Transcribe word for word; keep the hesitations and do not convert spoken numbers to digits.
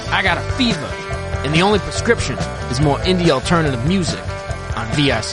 I got a fever, and the only prescription is more indie alternative music on V I C.